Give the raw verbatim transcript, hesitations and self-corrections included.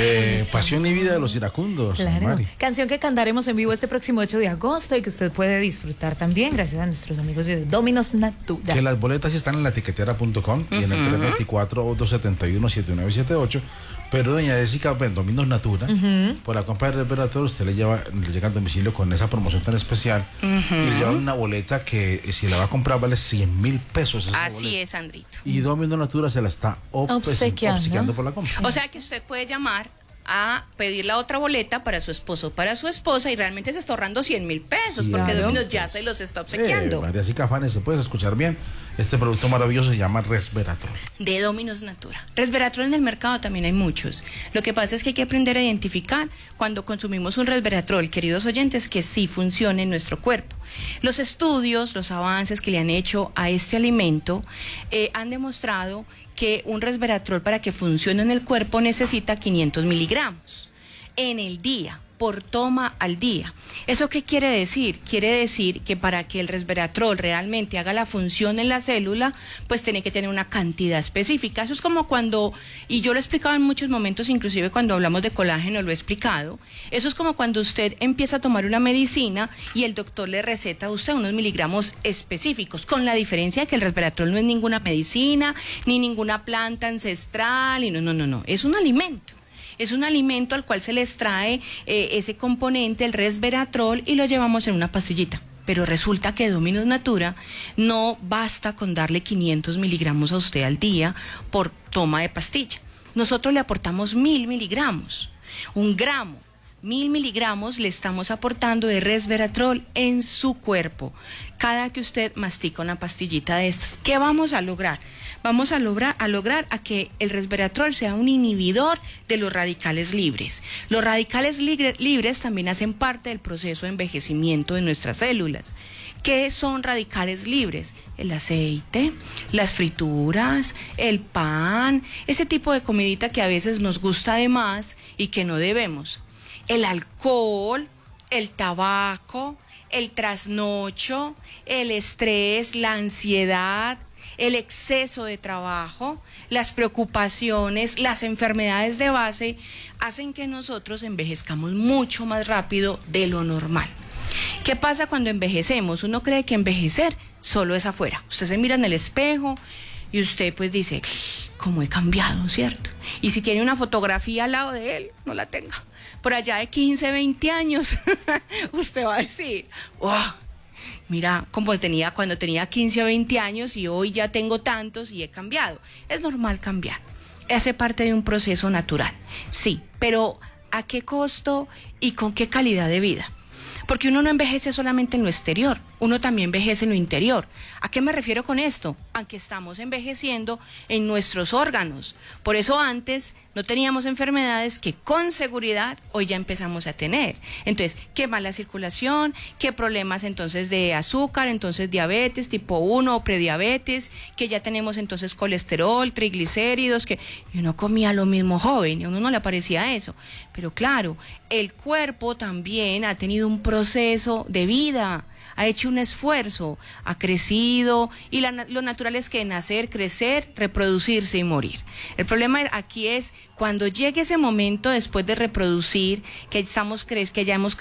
Eh, Pasión y vida de los iracundos. Claro, Mari. canción que cantaremos en vivo este próximo ocho de agosto y que usted puede disfrutar también gracias a nuestros amigos de Dominos Natura. Que las boletas están en la tiquetera punto com y en el tres veinticuatro, dos setenta y uno, setenta y nueve setenta y ocho. Pero doña Jessica, en Dominos Natura, uh-huh. por la compra de respiratorio, usted le lleva, le llega al domicilio con esa promoción tan especial uh-huh. y le lleva una boleta que si la va a comprar vale cien mil pesos. Así es, Andrito. Y Dominos Natura se la está obsequiando, obsequiando por la compra. O sea que usted puede llamar a pedir la otra boleta para su esposo, para su esposa, y realmente se está ahorrando cien mil pesos, sí, porque Dominos ya se los está obsequiando. Eh, María Jessica Fanes, se puede escuchar bien. Este producto maravilloso se llama Resveratrol. De Dominos Natura. Resveratrol en el mercado también hay muchos. Lo que pasa es que hay que aprender a identificar cuando consumimos un resveratrol, queridos oyentes, que sí funcione en nuestro cuerpo. Los estudios, los avances que le han hecho a este alimento eh, han demostrado que un resveratrol para que funcione en el cuerpo necesita quinientos miligramos en el día, por toma al día. ¿Eso qué quiere decir? Quiere decir que para que el resveratrol realmente haga la función en la célula, pues tiene que tener una cantidad específica. Eso es como cuando, y yo lo he explicado en muchos momentos, inclusive cuando hablamos de colágeno lo he explicado, eso es como cuando usted empieza a tomar una medicina y el doctor le receta a usted unos miligramos específicos, con la diferencia de que el resveratrol no es ninguna medicina, ni ninguna planta ancestral, y no, no, no, no, es un alimento. Es un alimento al cual se le extrae eh, ese componente, el resveratrol, y lo llevamos en una pastillita. Pero resulta que Dominos Natura no basta con darle quinientos miligramos a usted al día por toma de pastilla. Nosotros le aportamos mil miligramos, un gramo. Mil miligramos le estamos aportando de resveratrol en su cuerpo cada que usted mastica una pastillita de estas. ¿Qué vamos a lograr? Vamos a lograr, a lograr a que el resveratrol sea un inhibidor de los radicales libres. Los radicales libre, libres también hacen parte del proceso de envejecimiento de nuestras células. ¿Qué son radicales libres? El aceite, las frituras, el pan, ese tipo de comidita que a veces nos gusta de más y que no debemos. El alcohol, el tabaco, el trasnocho, el estrés, la ansiedad, el exceso de trabajo, las preocupaciones, las enfermedades de base, hacen que nosotros envejezcamos mucho más rápido de lo normal. ¿Qué pasa cuando envejecemos? Uno cree que envejecer solo es afuera. Usted se mira en el espejo y usted pues dice, ¿cómo he cambiado, cierto? Y si tiene una fotografía al lado de él, no la tenga. Por allá de quince, veinte años, usted va a decir, ¡oh! Mira, como tenía cuando tenía quince o veinte años y hoy ya tengo tantos y he cambiado. Es normal cambiar. Hace parte de un proceso natural. Sí, pero ¿a qué costo y con qué calidad de vida? Porque uno no envejece solamente en lo exterior, uno también envejece en lo interior. ¿A qué me refiero con esto? A que estamos envejeciendo en nuestros órganos. Por eso antes no teníamos enfermedades que con seguridad hoy ya empezamos a tener. Entonces, qué mala circulación, qué problemas entonces de azúcar, entonces diabetes tipo uno o prediabetes, que ya tenemos entonces colesterol, triglicéridos, que y uno comía lo mismo joven y a uno no le parecía eso. Pero claro, el cuerpo también ha tenido un proceso de vida, ha hecho un esfuerzo, ha crecido y la, lo natural es que nacer, crecer, reproducirse y morir. El problema aquí es cuando llegue ese momento después de reproducir, que estamos que ya hemos